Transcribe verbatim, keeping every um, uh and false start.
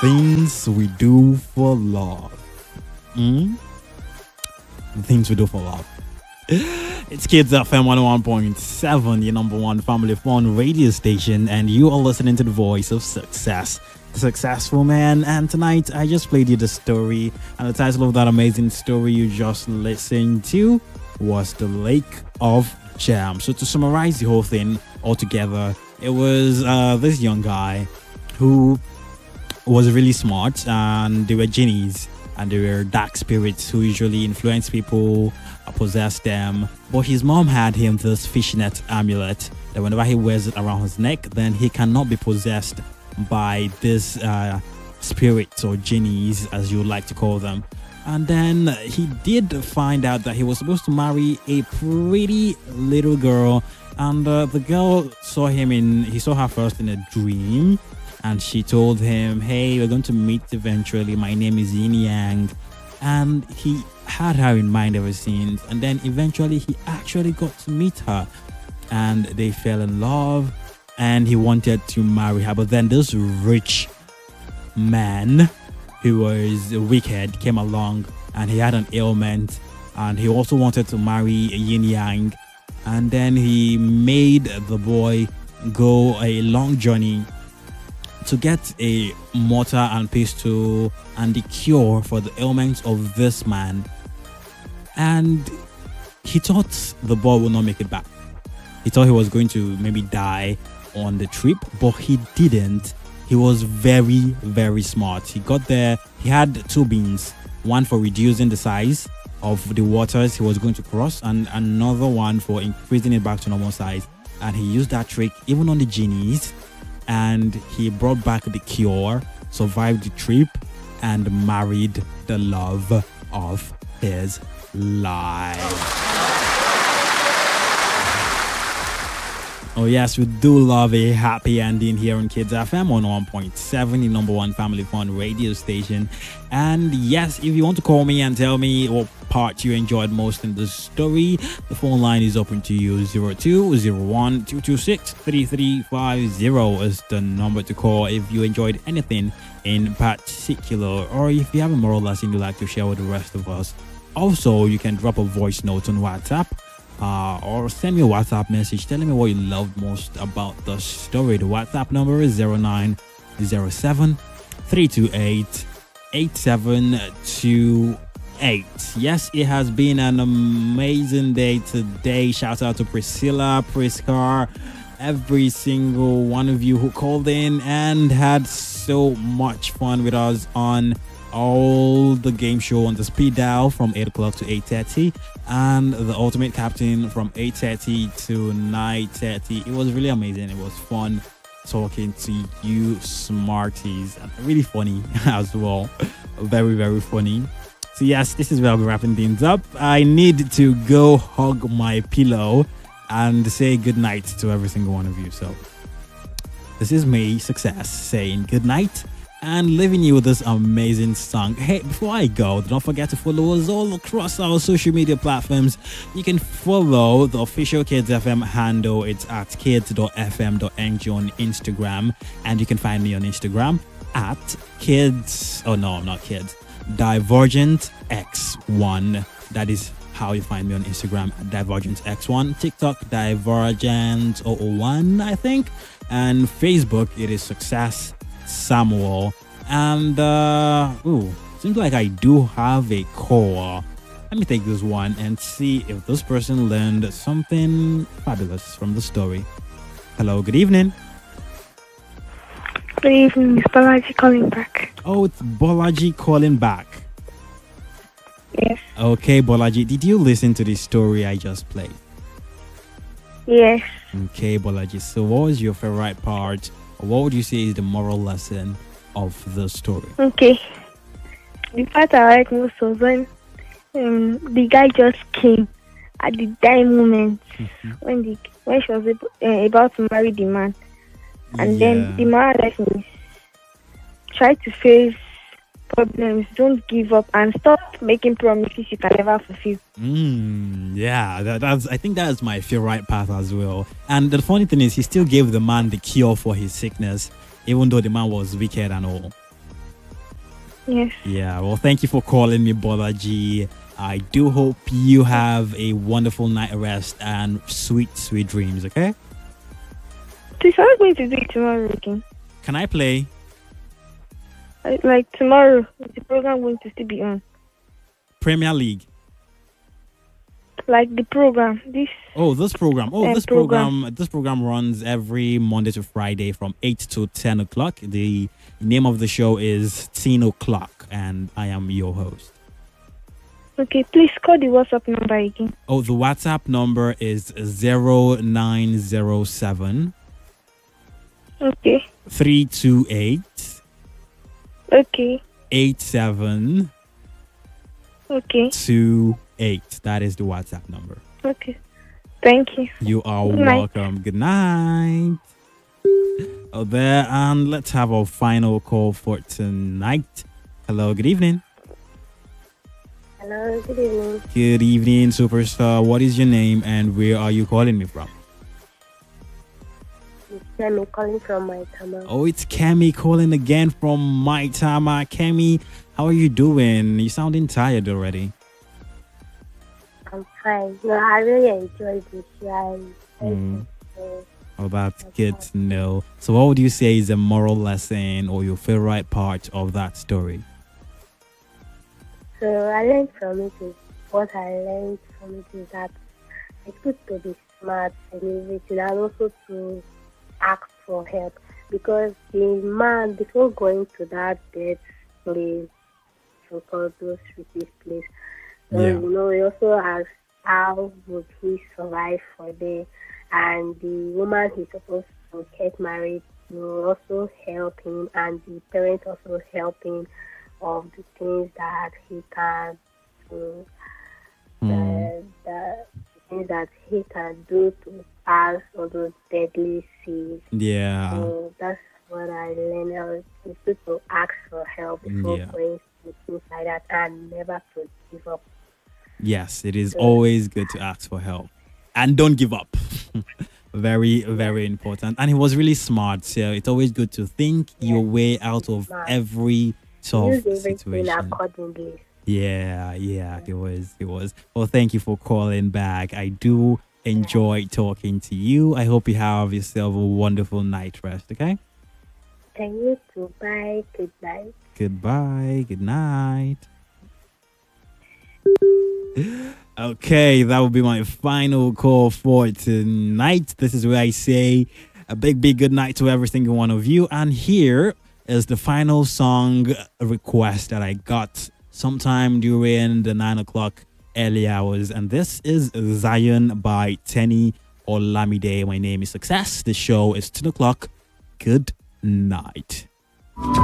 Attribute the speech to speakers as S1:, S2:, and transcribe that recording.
S1: things we do for love. Mm? The things we do for love. It's Kids F M one oh one point seven, your number one family fun radio station, and you are listening to the voice of success, the successful man. And tonight, I just played you the story, and the title of that amazing story you just listened to was The Lake of Jam. So to summarize the whole thing altogether, it was uh, this young guy who was really smart, and they were genies, and they were dark spirits who usually influence people, uh, possess them. But his mom had him this fishnet amulet that whenever he wears it around his neck, then he cannot be possessed by this uh, spirits or genies, as you would like to call them. And then he did find out that he was supposed to marry a pretty little girl, and uh, the girl saw him in, he saw her first in a dream, and she told him, hey, we're going to meet eventually, my name is Yin Yang. And he had her in mind ever since, and then eventually he actually got to meet her, and they fell in love, and he wanted to marry her. But then this rich man who was wicked came along, and he had an ailment, and he also wanted to marry Yin Yang. And then he made the boy go a long journey to get a mortar and pestle and the cure for the ailments of this man. And he thought the boy would not make it back. He thought he was going to maybe die on the trip, but he didn't. He was very, very smart. He got there, he had two beans, one for reducing the size of the waters he was going to cross, and another one for increasing it back to normal size. And he used that trick even on the genies, and he brought back the cure, survived the trip, and married the love of his life. Oh yes, we do love a happy ending here on Kids F M on one point seven, the number one family fun radio station. And yes, if you want to call me and tell me what part you enjoyed most in the story, the phone line is open to you. Zero two zero one two two six three three five zero is the number to call if you enjoyed anything in particular, or if you have a moral lesson you'd like to share with the rest of us. Also, you can drop a voice note on WhatsApp, Uh, or send me a WhatsApp message telling me what you loved most about the story. The WhatsApp number is zero nine zero seven three two eight eight seven two eight. Yes, it has been an amazing day today. Shout out to Priscilla, Priscar, every single one of you who called in and had so much fun with us on all the game show on the speed dial from eight o'clock to eight thirty, and the ultimate captain from eight thirty to nine thirty. It was really amazing. It was fun talking to you smarties, and really funny as well. Very, very funny. So yes, this is where I'll be wrapping things up. I need to go hug my pillow and say good night to every single one of you. So this is me, Success, saying good night and leaving you with this amazing song. Hey, before I go, don't forget to follow us all across our social media platforms. You can follow the official Kids F M handle. It's at kids dot f m dot n g on Instagram, and you can find me on Instagram at kids. Oh no, I'm not kids. Divergent X one. That is how you find me on Instagram at Divergent X one. TikTok Divergent zero zero one, I think, and Facebook it is Success Samuel. And uh ooh, seems like I do have a call. Let me take this one and see if this person learned something fabulous from the story. Hello, good evening.
S2: Good evening, it's Bolaji calling back.
S1: Oh, it's Bolaji calling back.
S2: Yes.
S1: Okay, Bolaji, did you listen to the story I just played?
S2: Yes.
S1: Okay, Bolaji, so what was your favorite part? What would you say is the moral lesson of the story?
S2: Okay. The part I like most was when um, the guy just came at the dying moment, mm-hmm. when the when she was able, uh, about to marry the man, and yeah. then the moral lesson is try to face problems, don't give up, and stop making promises you can never fulfill.
S1: Mm, yeah, that, that's. I think that is my favorite path as well. And the funny thing is, he still gave the man the cure for his sickness, even though the man was wicked and all.
S2: Yes.
S1: Yeah, well, thank you for calling me, Brother G. I do hope you have a wonderful night rest and sweet, sweet dreams, okay?
S2: Please, how are you going to do it tomorrow again?
S1: Can I play?
S2: Uh, Like tomorrow, is the program going to still be on?
S1: Premier League.
S2: Like the program, this
S1: Oh, this program. Oh,
S2: Um,
S1: this
S2: program.
S1: program. This program runs every Monday to Friday from eight to ten o'clock. The name of the show is Ten O'clock, and I am your host.
S2: Okay, please call the WhatsApp number again.
S1: Oh, the WhatsApp number is zero nine zero seven
S2: Okay,
S1: three two eight
S2: okay,
S1: eight seven
S2: okay,
S1: two eight. That is the WhatsApp number.
S2: okay. Thank you.
S1: You are
S2: Good night.
S1: welcome. Good night. Oh, there, and let's have our final call for tonight. Hello, good evening.
S3: Hello, good evening.
S1: Good evening, superstar. What is your name and where are you calling me from?
S3: It's Kemi calling from my Tama.
S1: Oh, it's Kemi calling again from Maitama. Kemi, how are you doing? You sounding tired already.
S3: I'm fine. No, I really enjoyed this show. I
S1: Mm.
S3: uh,
S1: Oh, that's good to know. So, what would you say is a moral lesson or your favorite part of that story?
S3: So I learned from it is what I learned from it is that it's good to be smart and everything, and also to ask for help, because the man, before going to that death place, so called those rich place, so,
S1: Yeah.
S3: you know, he also asked how would he survive for there, and the woman he's supposed to get married will also help him, and the parents also help him of the things that he can do,
S1: Mm.
S3: uh, the things that he can do to pass all those deadly seas.
S1: Yeah.
S3: So that's what I learned. I was it's good to ask for help before
S1: Yeah.
S3: going to things like that, and never to give up.
S1: Yes, it is
S3: So-
S1: always good to ask for help and don't give up. Very, very important. And he was really smart. So it's always good to think your way out of
S3: Smart.
S1: every tough
S3: Use everything
S1: situation.
S3: accordingly.
S1: Yeah, yeah, it was, it was. Well, thank you for calling back. I do enjoy talking to you. I hope you have yourself a wonderful night rest, okay?
S3: Can you to bye, good night.
S1: Goodbye. Good night. Okay, that will be my final call for tonight. This is where I say a big, big good night to every single one of you. And here is the final song request that I got sometime during the nine o'clock early hours. And this is Zion by Tenny Olamide. My name is Success. The show is ten o'clock. Good night.